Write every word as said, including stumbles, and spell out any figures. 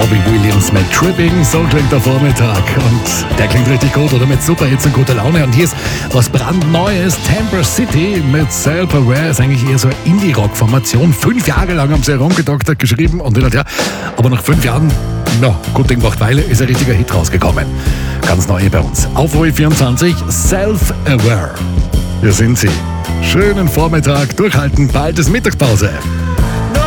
Robbie Williams mit Tripping, so klingt der Vormittag. Und der klingt richtig gut, oder? Mit super Hits und guter Laune. Und hier ist was brandneues. Tamper City mit Self-Aware ist eigentlich eher so eine Indie-Rock-Formation. Fünf Jahre lang haben sie herumgedoktert, geschrieben und hin und her. Aber nach fünf Jahren, na, gut Ding macht Weile, ist ein richtiger Hit rausgekommen. Ganz neu bei uns. Auf O E vierundzwanzig, Self-Aware. Hier sind sie. Schönen Vormittag, durchhalten, bald ist Mittagspause.